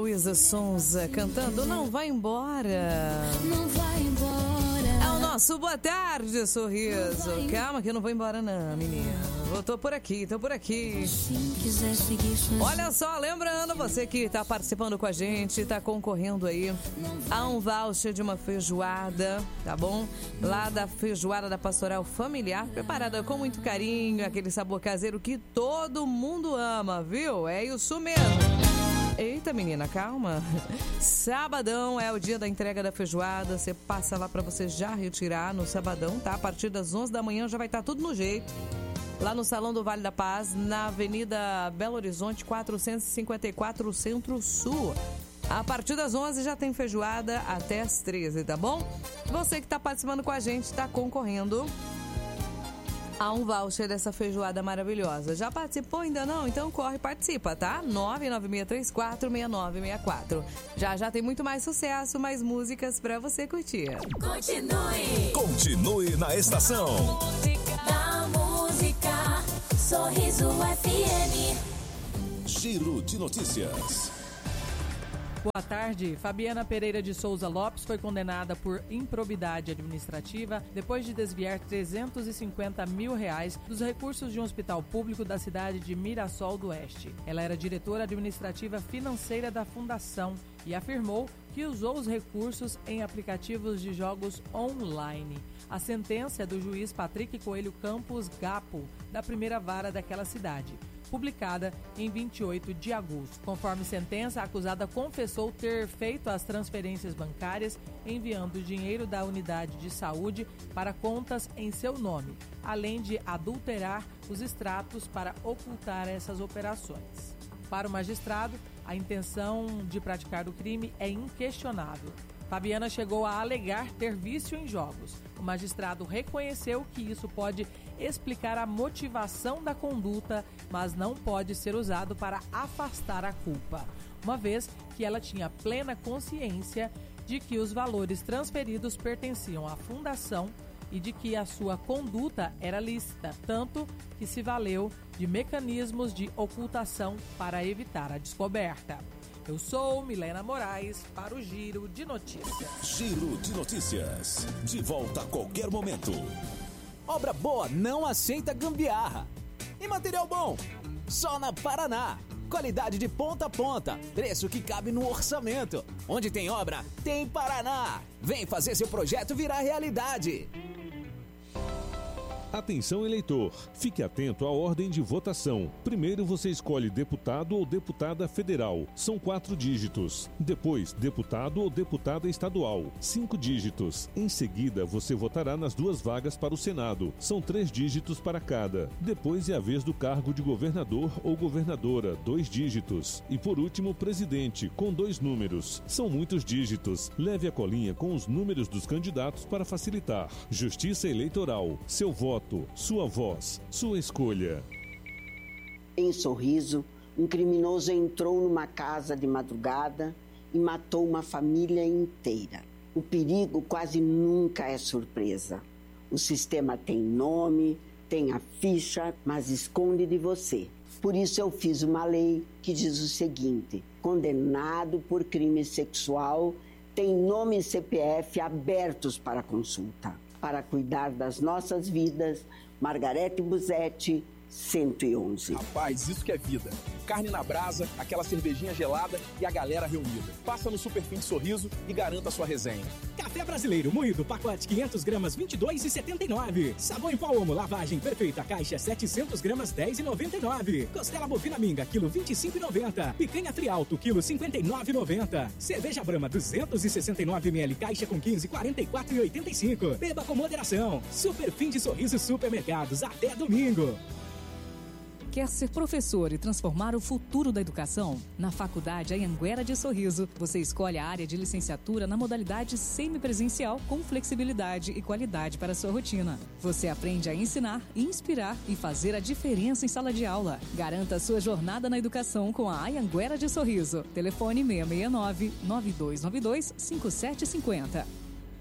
Luísa Sonza cantando Não Vai Embora. Não vai embora. É o nosso boa tarde, sorriso. Calma que eu não vou embora não, menina. Eu tô por aqui. Olha só, lembrando, você que tá participando com a gente, tá concorrendo aí a um voucher de uma feijoada, tá bom? Lá da feijoada da Pastoral Familiar, preparada com muito carinho, aquele sabor caseiro que todo mundo ama, viu? É isso mesmo. Eita, menina, calma. Sabadão é o dia da entrega da feijoada. Você passa lá pra você já retirar no sabadão, tá? A partir das 11 da manhã já vai estar tudo no jeito. Lá no Salão do Vale da Paz, na Avenida Belo Horizonte, 454, Centro-Sul. A partir das 11 já tem feijoada até as 13, tá bom? Você que tá participando com a gente, tá concorrendo a um voucher dessa feijoada maravilhosa. Já participou ainda não? Então corre e participa, tá? 996346964. Já tem muito mais sucesso, mais músicas pra você curtir. Continue na estação. Da música, Sorriso FM. Giro de notícias. Boa tarde. Fabiana Pereira de Souza Lopes foi condenada por improbidade administrativa depois de desviar R$350 mil dos recursos de um hospital público da cidade de Mirassol do Oeste. Ela era diretora administrativa financeira da fundação e afirmou que usou os recursos em aplicativos de jogos online. A sentença é do juiz Patrick Coelho Campos Gapo, da primeira vara daquela cidade, publicada em 28 de agosto. Conforme sentença, a acusada confessou ter feito as transferências bancárias enviando dinheiro da unidade de saúde para contas em seu nome, além de adulterar os extratos para ocultar essas operações. Para o magistrado, a intenção de praticar o crime é inquestionável. Fabiana chegou a alegar ter vício em jogos. O magistrado reconheceu que isso pode explicar a motivação da conduta, mas não pode ser usado para afastar a culpa, uma vez que ela tinha plena consciência de que os valores transferidos pertenciam à fundação e de que a sua conduta era lícita, tanto que se valeu de mecanismos de ocultação para evitar a descoberta. Eu sou Milena Moraes para o Giro de Notícias. Giro de Notícias. De volta a qualquer momento. Obra boa não aceita gambiarra. E material bom? Só na Paraná. Qualidade de ponta a ponta. Preço que cabe no orçamento. Onde tem obra, tem Paraná. Vem fazer seu projeto virar realidade. Atenção, eleitor. Fique atento à ordem de votação. Primeiro você escolhe deputado ou deputada federal. São 4 dígitos. Depois, deputado ou deputada estadual. 5 dígitos. Em seguida, você votará nas 2 vagas para o Senado. São 3 dígitos para cada. Depois é a vez do cargo de governador ou governadora. 2 dígitos. E por último, presidente, com 2 números. São muitos dígitos. Leve a colinha com os números dos candidatos para facilitar. Justiça Eleitoral. Seu voto. Sua voz, sua escolha. Em Sorriso, um criminoso entrou numa casa de madrugada e matou uma família inteira. O perigo quase nunca é surpresa. O sistema tem nome, tem a ficha, mas esconde de você. Por isso eu fiz uma lei que diz o seguinte: condenado por crime sexual tem nome e CPF abertos para consulta. Para cuidar das nossas vidas, Margarete Busetti, 111. Rapaz, isso que é vida. Carne na brasa, aquela cervejinha gelada e a galera reunida. Passa no Superfim de Sorriso e garanta a sua resenha. Café brasileiro moído, pacote 500 gramas, 22,79. Sabão em pó Omo, lavagem perfeita, caixa 700 gramas, 10,99. Costela bovina minga, quilo 25,90. Picanha Trialto, quilo 59,90. Cerveja Brahma, 269 ml, caixa com 15, 44,85. Beba com moderação. Superfim de Sorriso Supermercados, até domingo. Quer ser professor e transformar o futuro da educação? Na Faculdade Anhanguera de Sorriso, você escolhe a área de licenciatura na modalidade semipresencial com flexibilidade e qualidade para a sua rotina. Você aprende a ensinar, inspirar e fazer a diferença em sala de aula. Garanta a sua jornada na educação com a Anhanguera de Sorriso. Telefone 669-9292-5750.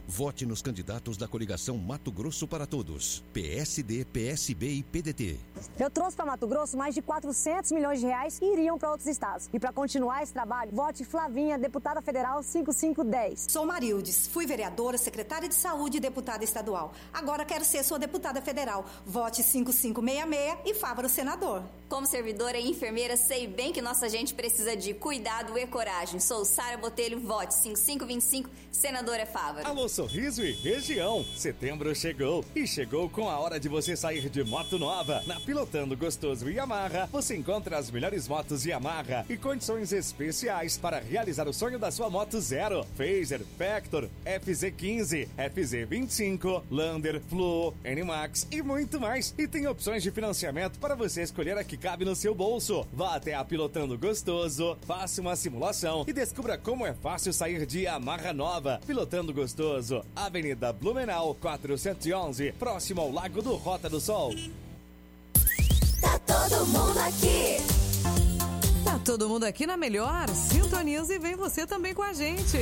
Vote nos candidatos da coligação Mato Grosso para Todos. PSD, PSB e PDT. Eu trouxe para Mato Grosso mais de 400 milhões de reais que iriam para outros estados. E para continuar esse trabalho, vote Flavinha, deputada federal 5510. Sou Marildes, fui vereadora, secretária de saúde e deputada estadual. Agora quero ser sua deputada federal. Vote 5566 e Fávaro senador. Como servidora e enfermeira, sei bem que nossa gente precisa de cuidado e coragem. Sou Sara Botelho, vote 5525, senadora Fávaro. Alô, Sorriso e região. Setembro chegou e chegou com a hora de você sair de moto nova. Na Pilotando Gostoso Yamaha, você encontra as melhores motos Yamaha e condições especiais para realizar o sonho da sua moto zero. Phaser, Vector, FZ15, FZ25, Lander, Fluo, NMAX e muito mais. E tem opções de financiamento para você escolher a que cabe no seu bolso. Vá até a Pilotando Gostoso, faça uma simulação e descubra como é fácil sair de Yamaha nova. Pilotando Gostoso, Avenida Blumenau, 411, próximo ao Lago do Rota do Sol. Tá todo mundo aqui. Tá todo mundo aqui na melhor. Sintoniza e vem você também com a gente.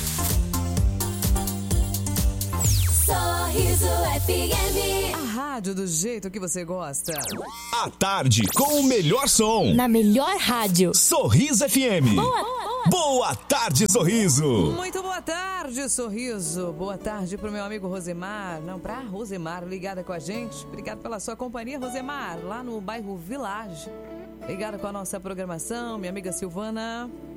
Sorriso FM. A rádio do jeito que você gosta. À tarde, com o melhor som. Na melhor rádio. Sorriso FM. Boa tarde, Sorriso. Muito boa tarde, Sorriso. Boa tarde pro meu amigo Rosemar. Não, pra Rosemar, ligada com a gente. Obrigado pela sua companhia, Rosemar, lá no bairro Village. Ligada com a nossa programação, minha amiga Silvana.